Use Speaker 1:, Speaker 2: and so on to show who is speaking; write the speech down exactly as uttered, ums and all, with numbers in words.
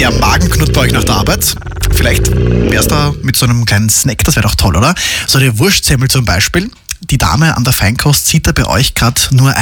Speaker 1: eher Magenknut bei euch nach der Arbeit? Vielleicht wär's da mit so einem kleinen Snack, das wäre doch toll, oder? So eine Wurstsemmel zum Beispiel. Die Dame an der Feinkost sieht da bei euch gerade nur